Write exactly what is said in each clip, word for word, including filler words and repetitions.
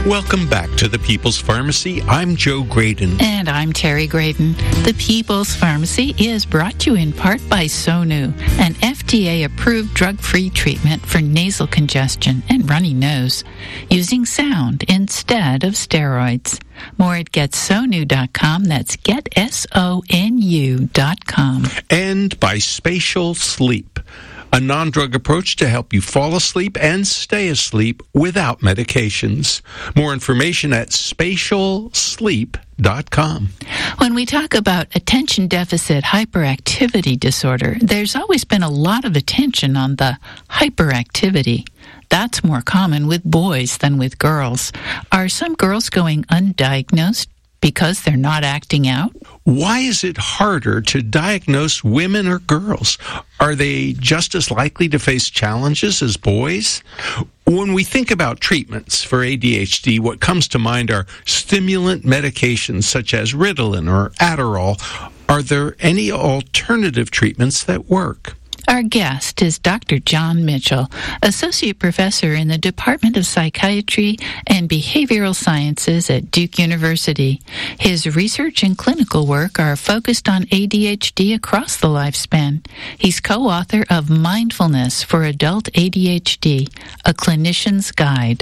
Welcome back to the People's Pharmacy. I'm Joe Graydon. And I'm Terry Graydon. The People's Pharmacy is brought to you in part by Sonu, an F D A-approved drug-free treatment for nasal congestion and runny nose, using sound instead of steroids. More at get sonu dot com. That's get S O N U dot com. And by Spatial Sleep, a non-drug approach to help you fall asleep and stay asleep without medications. More information at spatial sleep dot com. When we talk about attention deficit hyperactivity disorder, there's always been a lot of attention on the hyperactivity. That's more common with boys than with girls. Are some girls going undiagnosed because they're not acting out? Why is it harder to diagnose women or girls? Are they just as likely to face challenges as boys? When we think about treatments for A D H D, what comes to mind are stimulant medications such as Ritalin or Adderall. Are there any alternative treatments that work? Our guest is Doctor John Mitchell, Associate Professor in the Department of Psychiatry and Behavioral Sciences at Duke University. His research and clinical work are focused on A D H D across the lifespan. He's co-author of Mindfulness for Adult A D H D, A Clinician's Guide.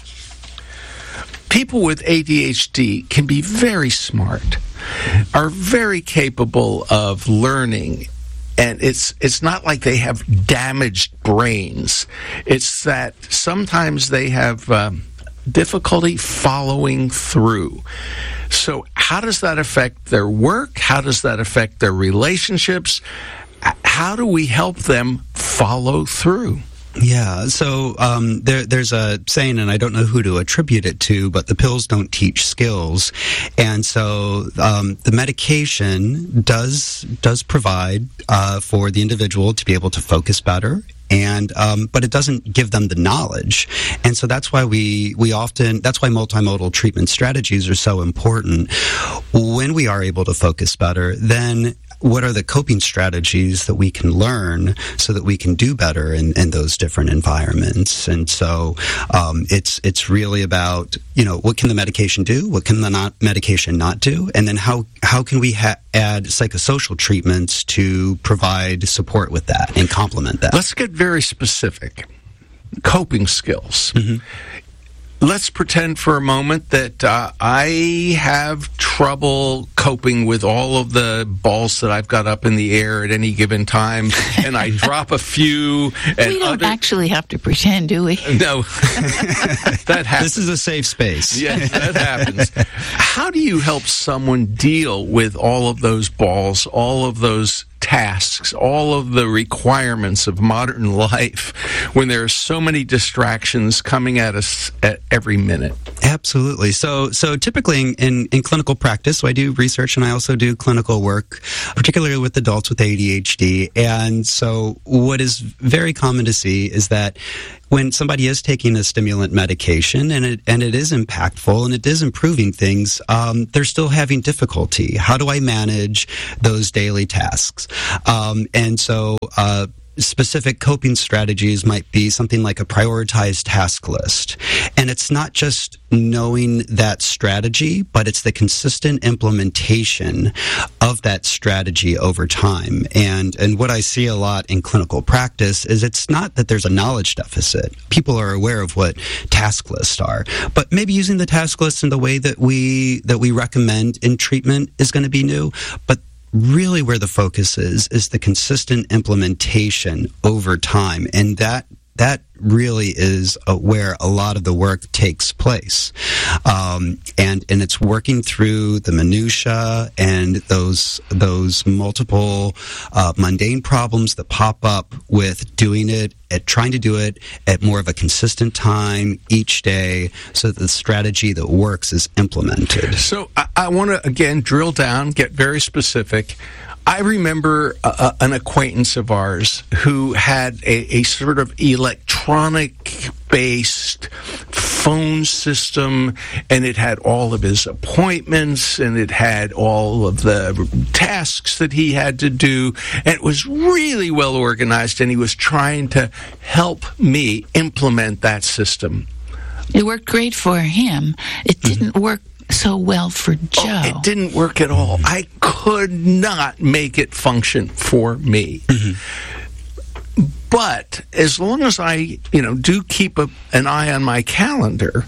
People with A D H D can be very smart, are very capable of learning. And it's it's not like they have damaged brains. It's that sometimes they have um, difficulty following through. So how does that affect their work? How does that affect their relationships? How do we help them follow through? Yeah, so um, there, there's a saying, and I don't know who to attribute it to, but the pills don't teach skills. And so um, the medication does does provide uh, for the individual to be able to focus better. And um, but it doesn't give them the knowledge, and so that's why we we often that's why multimodal treatment strategies are so important. When we are able to focus better, then what are the coping strategies that we can learn so that we can do better in, in those different environments? And so um, it's it's really about, you know, what can the medication do? What can the not medication not do? And then how how can we ha- add psychosocial treatments to provide support with that and complement that? Let's get very specific. Coping skills. Mm-hmm. Let's pretend for a moment that uh, I have trouble coping with all of the balls that I've got up in the air at any given time, and I drop a few. And we don't other... actually have to pretend, do we? No. That happens. This is a safe space. Yes, that happens. How do you help someone deal with all of those balls, all of those tasks, all of the requirements of modern life when there are so many distractions coming at us at every minute? Absolutely. So so typically in, in, in clinical practice, so I do research and I also do clinical work, particularly with adults with A D H D. And so what is very common to see is that when somebody is taking a stimulant medication and it and it is impactful and it is improving things, um, they're still having difficulty. How do I manage those daily tasks? Um, and so uh, specific coping strategies might be something like a prioritized task list. And it's not just knowing that strategy, but it's the consistent implementation of that strategy over time. And and what I see a lot in clinical practice is it's not that there's a knowledge deficit. People are aware of what task lists are, but maybe using the task lists in the way that we that we recommend in treatment is going to be new. But really where the focus is, is the consistent implementation over time. And that that really is uh, where a lot of the work takes place. Um, and, and it's working through the minutia and those, those multiple uh, mundane problems that pop up with doing it, at trying to do it at more of a consistent time each day so that the strategy that works is implemented. So I, I want to, again, drill down, get very specific. I remember uh, an acquaintance of ours who had a, a sort of electronic-based phone system, and it had all of his appointments, and it had all of the tasks that he had to do, and it was really well organized, and he was trying to help me implement that system. It worked great for him. It didn't mm-hmm. work so well for Joe. Oh, it didn't work at all. I could not make it function for me. Mm-hmm. But as long as I, you know, do keep a, an eye on my calendar,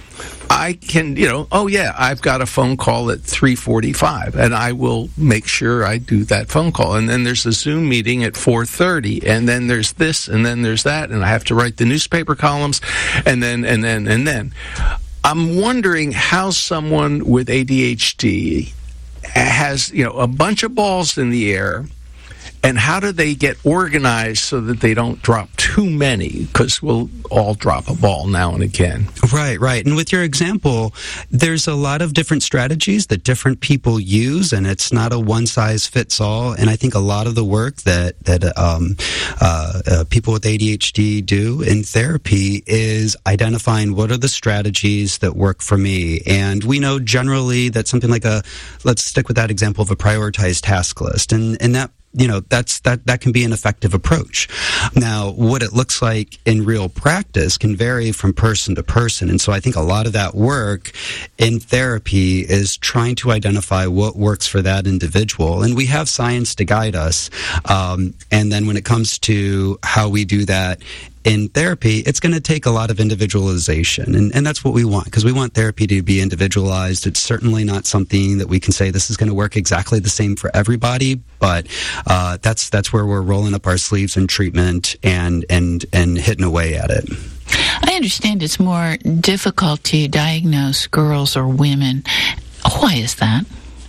I can, you know, oh yeah, I've got a phone call at three forty-five, and I will make sure I do that phone call. And then there's a Zoom meeting at four thirty, and then there's this, and then there's that, and I have to write the newspaper columns, and then, and then, and then. I'm wondering how someone with A D H D has, you know, a bunch of balls in the air, and how do they get organized so that they don't drop too many? Because we'll all drop a ball now and again. Right, right. And with your example, there's a lot of different strategies that different people use, and it's not a one-size-fits-all. And I think a lot of the work that, that um, uh, uh, people with A D H D do in therapy is identifying what are the strategies that work for me. And we know generally that something like a, let's stick with that example of a prioritized task list. And, and that You know, that's that that can be an effective approach. Now, what it looks like in real practice can vary from person to person. And so I think a lot of that work in therapy is trying to identify what works for that individual. And we have science to guide us. Um, and then when it comes to how we do that in therapy, it's going to take a lot of individualization, and, and that's what we want, because we want therapy to be individualized. It's certainly not something that we can say this is going to work exactly the same for everybody, but uh, that's that's where we're rolling up our sleeves in treatment and and and hitting away at it. I understand it's more difficult to diagnose girls or women. Why is that?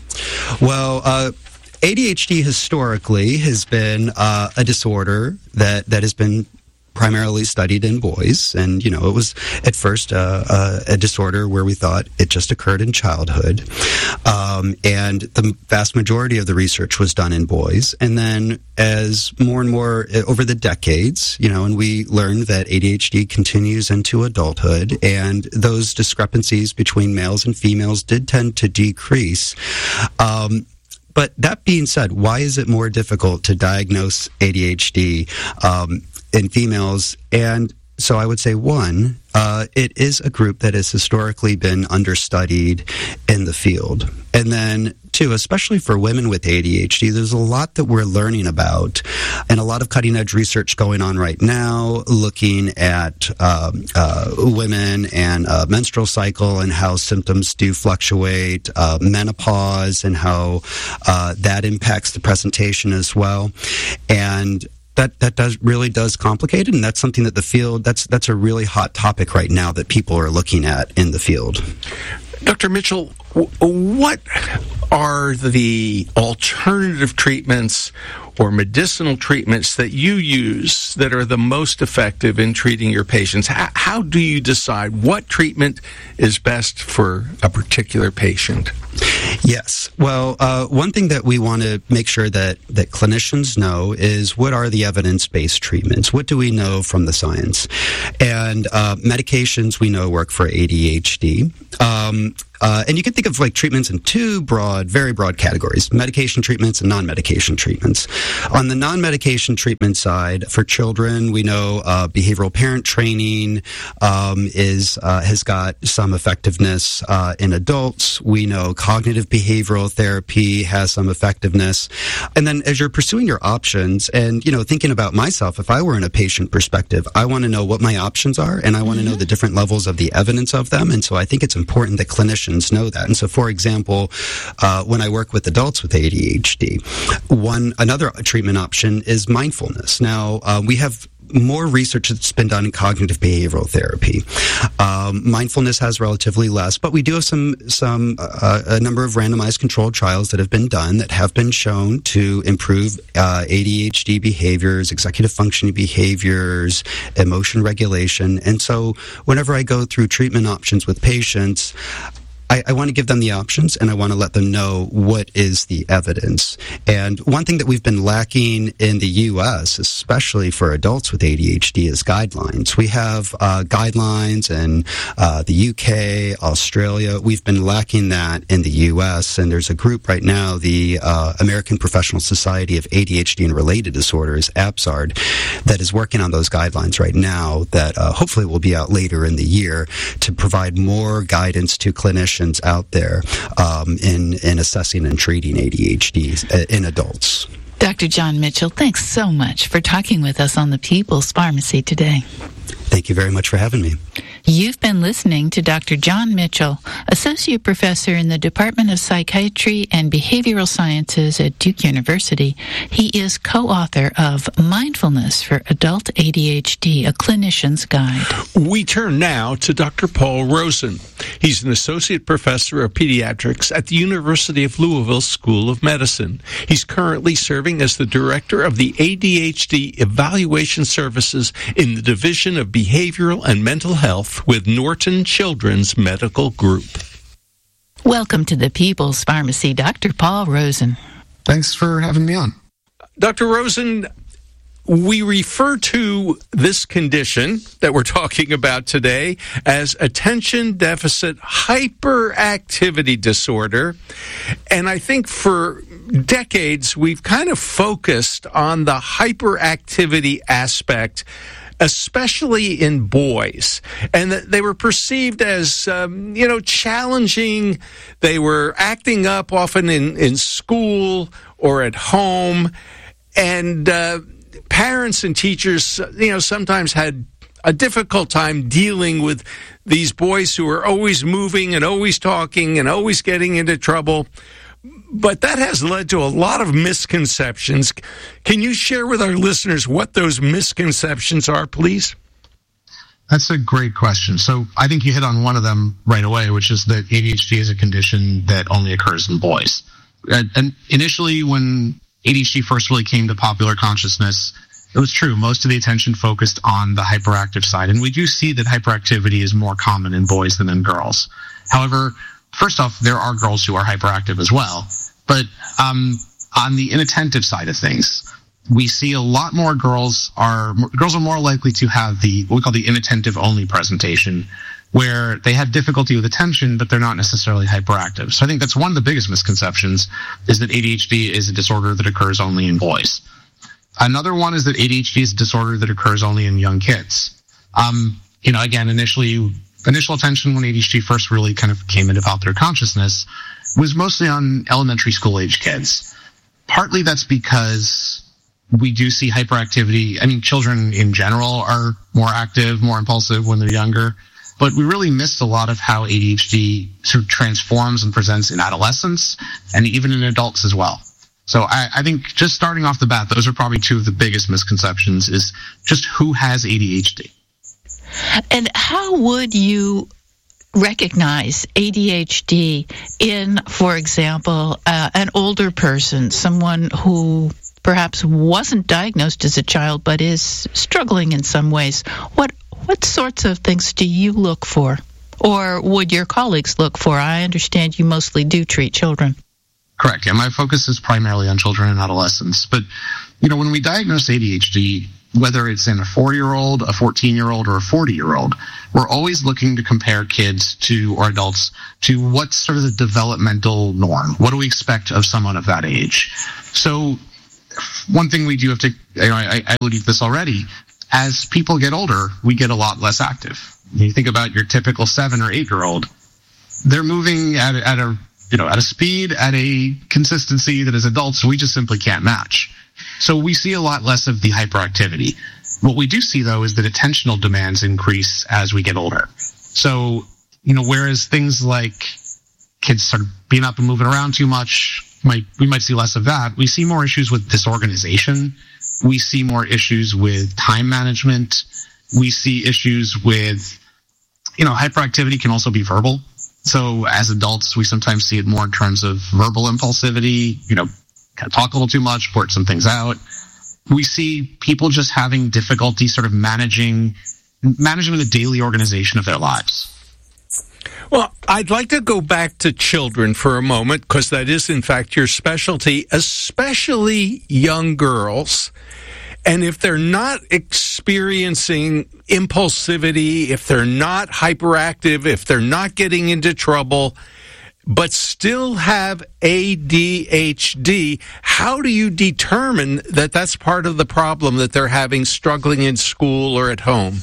Well, uh, A D H D historically has been uh, a disorder that that has been primarily studied in boys, and you know, it was at first uh, uh, a disorder where we thought it just occurred in childhood, um, and the vast majority of the research was done in boys. And then, as more and more uh, over the decades, you know, and we learned that A D H D continues into adulthood, and those discrepancies between males and females did tend to decrease. Um, but that being said, why is it more difficult to diagnose A D H D Um, in females? And so I would say, one, uh, it is a group that has historically been understudied in the field. And then, two, especially for women with A D H D, there's a lot that we're learning about, and a lot of cutting-edge research going on right now, looking at um, uh, women and uh, menstrual cycle and how symptoms do fluctuate, uh, menopause, and how uh, that impacts the presentation as well. And That that does really does complicate it, and that's something that the field that's that's a really hot topic right now that people are looking at in the field. Doctor Mitchell, what are the alternative treatments or medicinal treatments that you use that are the most effective in treating your patients? How, how do you decide what treatment is best for a particular patient? Yes. Well, uh, one thing that we want to make sure that, that clinicians know is what are the evidence-based treatments? What do we know from the science? And uh, medications we know work for A D H D. Um, uh, and you can think of like treatments in two broad, very broad categories: medication treatments and non-medication treatments. On the non-medication treatment side, for children, we know uh, behavioral parent training um, is uh, has got some effectiveness. Uh, in adults, we know cognitive behavioral therapy has some effectiveness. And then as you're pursuing your options, and you know, thinking about myself, if I were in a patient perspective, I want to know what my options are, and I want to know the different levels of the evidence of them. And so I think it's important that clinicians know that. And so, for example, uh, when I work with adults with A D H D, one another treatment option is mindfulness. Now, uh, we have more research that's been done in cognitive behavioral therapy. Um, mindfulness has relatively less, but we do have some some uh, a number of randomized controlled trials that have been done that have been shown to improve uh, A D H D behaviors, executive functioning behaviors, emotion regulation. And so whenever I go through treatment options with patients, I, I want to give them the options, and I want to let them know what is the evidence. And one thing that we've been lacking in the U S, especially for adults with A D H D, is guidelines. We have uh, guidelines in uh, the U K, Australia. We've been lacking that in the U S, and there's a group right now, the uh, American Professional Society of A D H D and Related Disorders, APSARD, that is working on those guidelines right now that uh, hopefully will be out later in the year to provide more guidance to clinicians out there um, in, in assessing and treating A D H D in adults. Doctor John Mitchell, thanks so much for talking with us on the People's Pharmacy today. Thank you very much for having me. You've been listening to Doctor John Mitchell, Associate Professor in the Department of Psychiatry and Behavioral Sciences at Duke University. He is co-author of Mindfulness for Adult A D H D, a Clinician's Guide. We turn now to Doctor Paul Rosen. He's an Associate Professor of Pediatrics at the University of Louisville School of Medicine. He's currently serving as the Director of the A D H D Evaluation Services in the Division of Behavioral and Mental Health with Norton Children's Medical Group. Welcome to the People's Pharmacy, Doctor Paul Rosen. Thanks for having me on. Doctor Rosen, we refer to this condition that we're talking about today as attention deficit hyperactivity disorder. And I think for decades, we've kind of focused on the hyperactivity aspect, especially in boys, and that they were perceived as, um, you know, challenging. They were acting up often in, in school or at home, and uh, parents and teachers, you know, sometimes had a difficult time dealing with these boys who are always moving and always talking and always getting into trouble. But that has led to a lot of misconceptions. Can you share with our listeners what those misconceptions are, please? That's a great question. So I think you hit on one of them right away, which is that A D H D is a condition that only occurs in boys. And initially, when A D H D first really came to popular consciousness, it was true. Most of the attention focused on the hyperactive side. And we do see that hyperactivity is more common in boys than in girls. However, first off, there are girls who are hyperactive as well. But um, on the inattentive side of things, we see a lot more girls are girls are more likely to have the what we call the inattentive only presentation, where they have difficulty with attention, but they're not necessarily hyperactive. So I think that's one of the biggest misconceptions, is that A D H D is a disorder that occurs only in boys. Another one is that A D H D is a disorder that occurs only in young kids. Um, you know, again, initially, initial attention when A D H D first really kind of came into popular consciousness was mostly on elementary school age kids. Partly that's because we do see hyperactivity. I mean, children in general are more active, more impulsive when they're younger, but we really missed a lot of how A D H D sort of transforms and presents in adolescence and even in adults as well. So I, I think just starting off the bat, those are probably two of the biggest misconceptions, is just who has A D H D. And how would you recognize A D H D in, for example, uh, an older person, someone who perhaps wasn't diagnosed as a child but is struggling in some ways? What what sorts of things do you look for, or would your colleagues look for? I understand you mostly do treat children. Correct. Yeah, my focus is primarily on children and adolescents. But, you know, when we diagnose A D H D, whether it's in a four-year-old, a fourteen-year-old, or a forty-year-old, we're always looking to compare kids to, or adults, to what's sort of the developmental norm. What do we expect of someone of that age? So one thing we do have to, you know, I, I alluded to this already, as people get older, we get a lot less active. You think about your typical seven or eight-year-old, they're moving at, at a, you know, at a speed, at a consistency that as adults, we just simply can't match. So we see a lot less of the hyperactivity. What we do see, though, is that attentional demands increase as we get older. So, you know, whereas things like kids start being up and moving around too much, might we might see less of that. We see more issues with disorganization. We see more issues with time management. We see issues with, you know, hyperactivity can also be verbal. So as adults, we sometimes see it more in terms of verbal impulsivity, you know, kind of talk a little too much, blurt some things out. We see people just having difficulty sort of managing, managing the daily organization of their lives. Well, I'd like to go back to children for a moment, because that is, in fact, your specialty, especially young girls. And if they're not experiencing impulsivity, if they're not hyperactive, if they're not getting into trouble, but still have A D H D, how do you determine that that's part of the problem that they're having struggling in school or at home?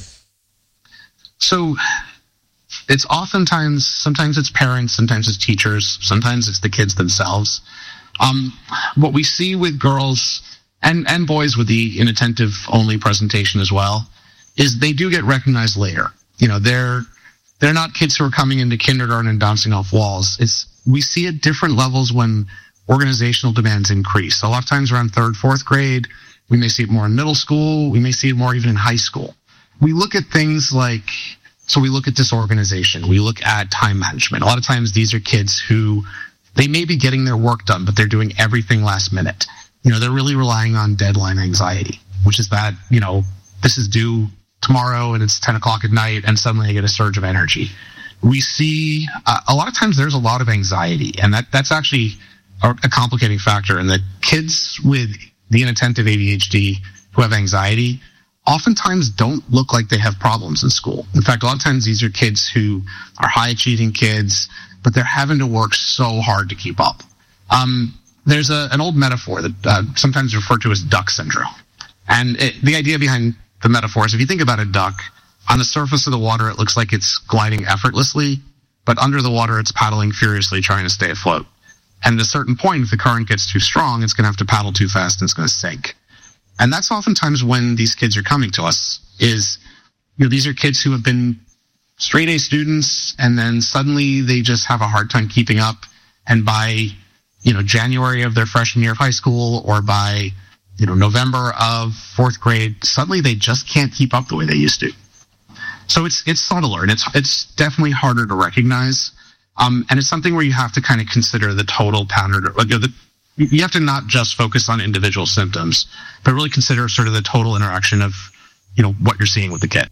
So it's oftentimes, sometimes it's parents, sometimes it's teachers, sometimes it's the kids themselves. Um, what we see with girls and, and boys with the inattentive only presentation as well is they do get recognized later. You know, they're they're not kids who are coming into kindergarten and bouncing off walls. It's we see at different levels when organizational demands increase. A lot of times around third, fourth grade, we may see it more in middle school, we may see it more even in high school. We look at things like, so we look at disorganization, we look at time management. A lot of times these are kids who, they may be getting their work done, but they're doing everything last minute. You know, they're really relying on deadline anxiety, which is that, you know, this is due tomorrow and it's ten o'clock at night and suddenly I get a surge of energy. We see uh, a lot of times there's a lot of anxiety, and that, that's actually a, a complicating factor in that kids with the inattentive A D H D who have anxiety oftentimes don't look like they have problems in school. In fact, a lot of times these are kids who are high achieving kids, but they're having to work so hard to keep up. Um, there's a, an old metaphor that uh, sometimes referred to as duck syndrome. And it, the idea behind the metaphor is if you think about a duck, on the surface of the water, it looks like it's gliding effortlessly, but under the water, it's paddling furiously trying to stay afloat. And at a certain point, if the current gets too strong, it's going to have to paddle too fast and it's going to sink. And that's oftentimes when these kids are coming to us is, you know, these are kids who have been straight A students and then suddenly they just have a hard time keeping up. And by, you know, January of their freshman year of high school or by, you know, November of fourth grade, suddenly they just can't keep up the way they used to. So it's, it's subtler and it's, it's definitely harder to recognize. Um, and it's something where you have to kind of consider the total pattern. Like, you know, the, you have to not just focus on individual symptoms, but really consider sort of the total interaction of, you know, what you're seeing with the kid.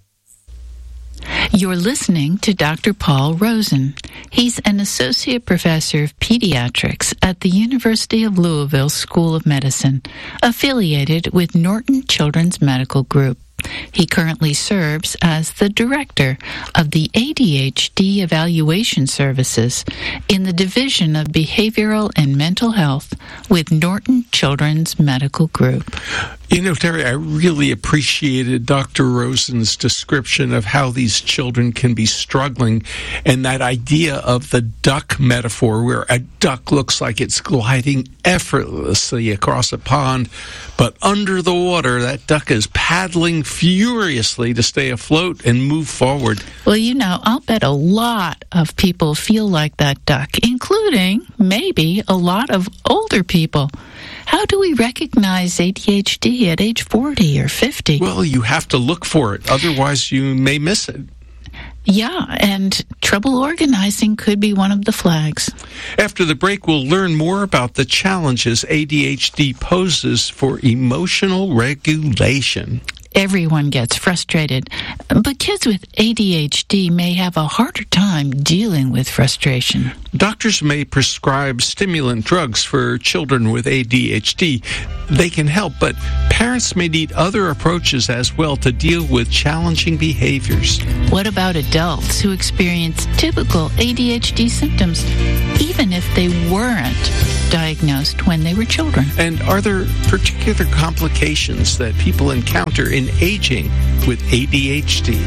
You're listening to Doctor Paul Rosen. He's an associate professor of pediatrics at the University of Louisville School of Medicine, affiliated with Norton Children's Medical Group. He currently serves as the director of the A D H D Evaluation Services in the Division of Behavioral and Mental Health with Norton Children's Medical Group. You know, Terry, I really appreciated Doctor Rosen's description of how these children can be struggling, and that idea of the duck metaphor, where a duck looks like it's gliding effortlessly across a pond, but under the water, that duck is paddling furiously to stay afloat and move forward. Well, you know, I'll bet a lot of people feel like that duck, including maybe a lot of older people. How do we recognize A D H D at age forty or fifty? Well, you have to look for it. Otherwise, you may miss it. Yeah, and trouble organizing could be one of the flags. After the break, we'll learn more about the challenges A D H D poses for emotional regulation. Everyone gets frustrated, but kids with A D H D may have a harder time dealing with frustration. Doctors may prescribe stimulant drugs for children with A D H D. They can help, but parents may need other approaches as well to deal with challenging behaviors. What about adults who experience typical A D H D symptoms, even if they weren't diagnosed when they were children? And are there particular complications that people encounter in aging with A D H D?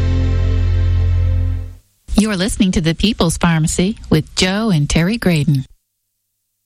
You're listening to The People's Pharmacy with Joe and Terry Graydon.